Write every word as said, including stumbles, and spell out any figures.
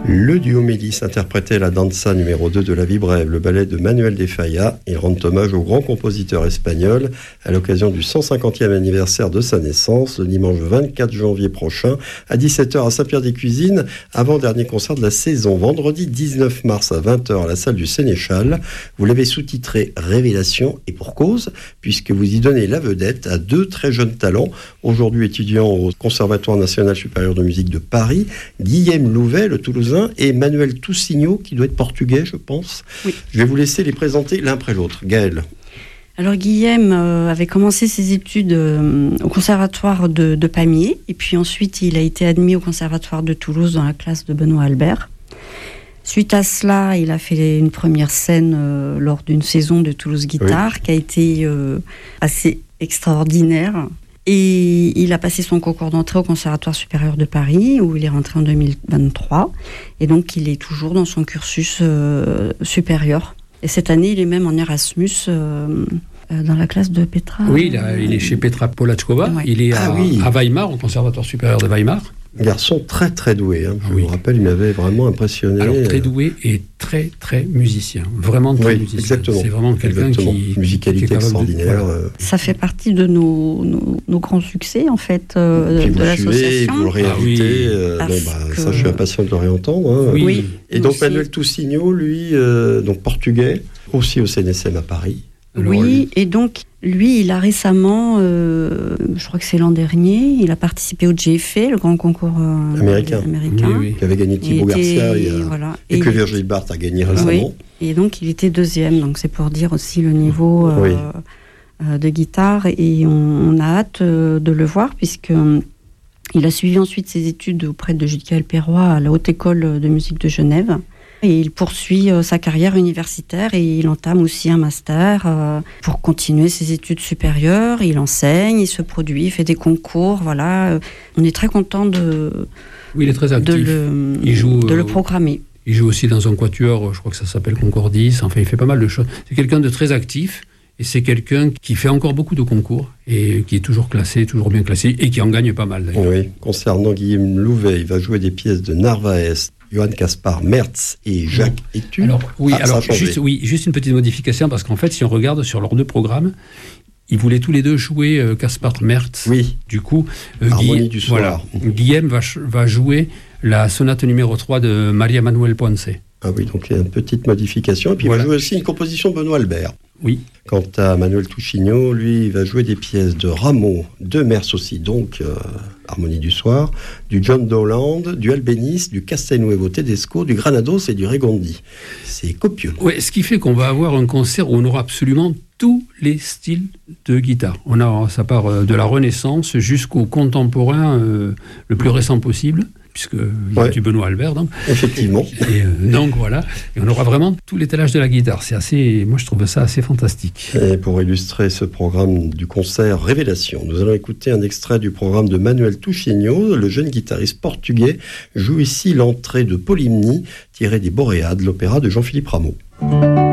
Le duo Mélis interprétait la danza numéro deux de La Vie Brève, le ballet de Manuel de Falla. Il rend hommage au grand compositeur espagnol à l'occasion du cent cinquantième anniversaire de sa naissance, le dimanche vingt-quatre janvier prochain, à dix-sept heures à Saint-Pierre-des-Cuisines, avant-dernier concert de la saison. Vendredi dix-neuf mars à vingt heures à la salle du Sénéchal. Vous l'avez sous-titré Révélation, et pour cause, puisque vous y donnez la vedette à deux très jeunes talents, aujourd'hui étudiants au Conservatoire national supérieur de musique de Paris, Guillaume Louvet, le Toulousain, et Manuel Toussigno, qui doit être portugais, je pense. Oui. Je vais vous laisser les présenter l'un après l'autre. Gaëlle. Alors, Guillaume euh, avait commencé ses études euh, au conservatoire de, de Pamiers, et puis ensuite, il a été admis au conservatoire de Toulouse dans la classe de Benoît Albert. Suite à cela, il a fait une première scène euh, lors d'une saison de Toulouse Guitare, oui, qui a été euh, assez extraordinaire. Et il a passé son concours d'entrée au Conservatoire supérieur de Paris, où il est rentré en deux mille vingt-trois. Et donc, il est toujours dans son cursus euh, supérieur. Et cette année, il est même en Erasmus euh, euh, dans la classe de Petra. Oui, il, a, il est chez Petra Polachkova. Ouais. Il est à, ah, oui. à Weimar, au Conservatoire supérieur de Weimar. Un garçon très très doué, hein. Je oui. me rappelle, il m'avait vraiment impressionné. Alors très doué et très très musicien, vraiment très oui, musicien. Exactement. C'est vraiment quelqu'un exactement. qui musicalité qui extraordinaire. De, voilà. Ça fait partie de nos, nos, nos grands succès en fait euh, de vous l'association. Suivez, vous le réinvitez, ah, oui. euh, bon, bah, que... ça je suis impatient de le réentendre. Hein. Oui. oui. Et donc aussi. Manuel Toussigno, lui, euh, donc portugais, aussi au C N S M à Paris. Alors, oui, lui... et donc lui, il a récemment, euh, je crois que c'est l'an dernier, il a participé au J F A, le grand concours euh, américain, américain. Oui, oui. Qui avait gagné Thibaut était, Garcia et, voilà. et, et que Virgil Bart a gagné récemment. Oui. Et donc il était deuxième, donc c'est pour dire aussi le niveau euh, oui. euh, de guitare, et on, on a hâte euh, de le voir, puisque euh, il a suivi ensuite ses études auprès de Judicaël Perroy à la Haute École de musique de Genève. Et il poursuit euh, sa carrière universitaire, et il entame aussi un master euh, pour continuer ses études supérieures. Il enseigne, il se produit, il fait des concours. Voilà, on est très content de, oui, il est très actif. de, le, il joue, de euh, le programmer. Il joue aussi dans un quatuor, je crois que ça s'appelle Concordis. Enfin, il fait pas mal de choses. C'est quelqu'un de très actif. Et c'est quelqu'un qui fait encore beaucoup de concours et qui est toujours classé, toujours bien classé, et qui en gagne pas mal d'ailleurs. Oui, concernant Guillaume Louvet, il va jouer des pièces de Narvaez, Johann Caspar, Mertz et Jacques Etu. Alors, oui, ah, alors juste, oui, juste une petite modification, parce qu'en fait, si on regarde sur leurs deux programmes, ils voulaient tous les deux jouer euh, Caspar Mertz. Oui. Du coup, euh, Harmonie Guy, du soir. Voilà, Guillaume va, va jouer la sonate numéro trois de Maria Manuel Ponce. Ah oui, donc il y a une petite modification. Et puis voilà. Il va jouer aussi une composition de Benoît Albert. Oui. Quant à Manuel Toussigno, lui, il va jouer des pièces de Rameau, de Mertz aussi, donc euh, Harmonie du soir, du John Dowland, du Albéniz, du Castelnuovo Tedesco, du Granados et du Regondi. C'est copieux. Oui, ce qui fait qu'on va avoir un concert où on aura absolument tous les styles de guitare. On a, ça part de la Renaissance jusqu'au contemporain euh, le plus récent possible, puisque il y a ouais. du Benoît Albert. Donc. Effectivement. Et, euh, donc voilà, et on aura vraiment tout l'étalage de la guitare. C'est assez, moi je trouve ça assez fantastique. Et pour illustrer ce programme du concert Révélation, nous allons écouter un extrait du programme de Manuel Toussigno. Le jeune guitariste portugais joue ici l'entrée de Polymnie, tirée des Boréades, l'opéra de Jean-Philippe Rameau.